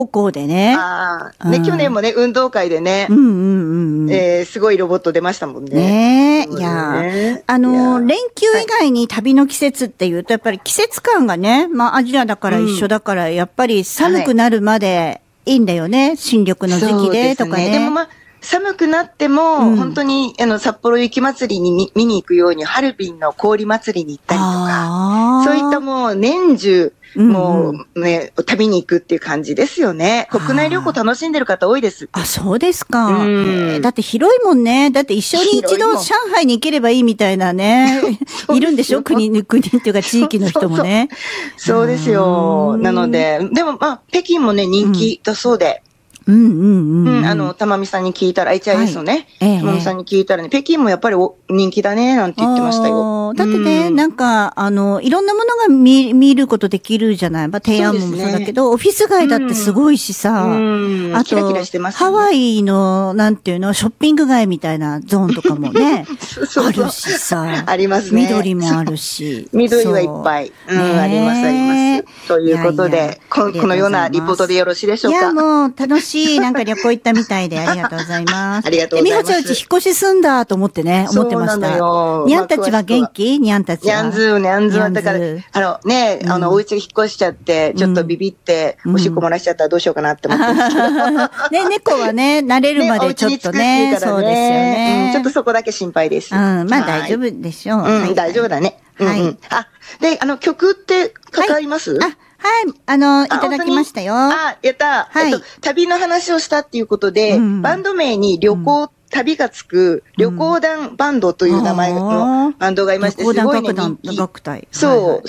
校でね。 去年もね、運動会でね、すごいロボット出ましたもんね。いや、連休以外に旅の季節っていうと、やっぱり季節感がね、アジアだから一緒だから、やっぱり寒くなるまでいいんだよね。新緑の時期でとかね。 でも寒くなっても、本当に、札幌雪まつりに見に行くように、ハルビンの氷祭りに行ったりとか、そういったもう年中、もうね、旅に行くっていう感じですよね。国内旅行楽しんでる方多いです。 そうですか。だって広いもんね。だって一生に一度上海に行ければいいみたいなね。いるんでしょ国っていうか地域の人もね。 そうですよ。なので、でも北京もね、人気だそうで。玉美さんに聞いたら、HIS のね、玉美さんに聞いたらね、北京もやっぱり人気だね、なんて言ってましたよ。 だってね、なんか、いろんなものが見ることできるじゃない。天安門もそうだけど、オフィス街だってすごいしさ、あと、ハワイの、なんていうの、ショッピング街みたいなゾーンとかもね、あるしさ。 ありますね。 緑もあるし。 緑はいっぱい。あります、あります。ということで、このようなリポートでよろしいでしょうか。 いや、もう、楽しい。なんか旅行行ったみたいでありがとうございます。 ありがとうございます。 美穂ちゃんうち引っ越しすんだと思ってね、思ってました。にゃんたちは元気？にゃんたちは。 にゃんずは、だから、お家引っ越しちゃって、ちょっとビビって、おしっこ漏らしちゃったらどうしようかなって思ってますけど。 ね、猫はね、慣れるまでちょっとね、そうですよね。 ちょっとそこだけ心配です。 大丈夫でしょう。 大丈夫だね。はい。で、曲ってかかります？ いただきましたよ。 やった。旅の話をしたっていうことで、バンド名に旅がつく、旅行団バンドという名前のバンドがいまして、すごいね、人気。そう。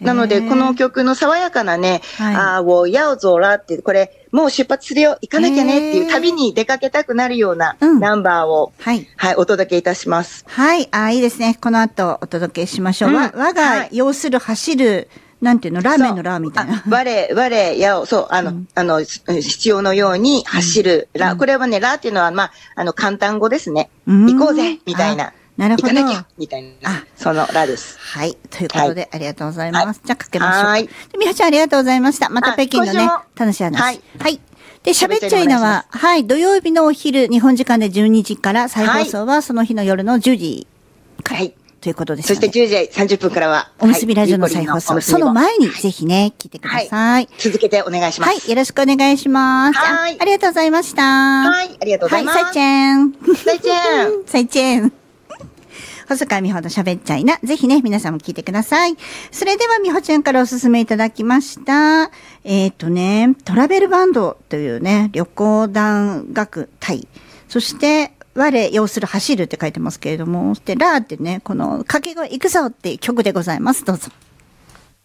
なので、この曲の爽やかなね、我要走了っていう、これ、もう出発するよ、行かなきゃねっていう、旅に出かけたくなるようなナンバーを、お届けいたします。 はい。いいですね。この後お届けしましょう。我が要する走る、なんていうのラーメンのラーみたいな。 我やを、そう、必要のように走る。これはね、っていうのは、簡単語ですね。行こうぜみたいな。 なるほど。 行かなきゃみたいな。そのです。 はい。ということで、ありがとうございます。じゃあ、かけましょう。はい。美穂ちゃんありがとうございました。また北京のね、楽しい話。はい。で、喋っちゃいなは、土曜日のお昼、日本時間で12時から、再放送はその日の夜の10時から。はい。ということですね。 そして10時30分からは、 おむすびラジオの再放送。その前にぜひね、聞いてください。 続けてお願いします。 はい、よろしくお願いします。はい。ありがとうございました。 はい、ありがとうございます。 はい、さいちゃん。 さいちゃん。 さいちゃん。細川美穂と喋っちゃいな。ぜひね、皆さんも聞いてください。それでは美穂ちゃんからお勧めいただきました。トラベルバンドというね、旅行団楽隊。そして、我要する走るって書いてますけれども、で、ラーってね、この掛け声行くぞっていう曲でございます。どうぞ。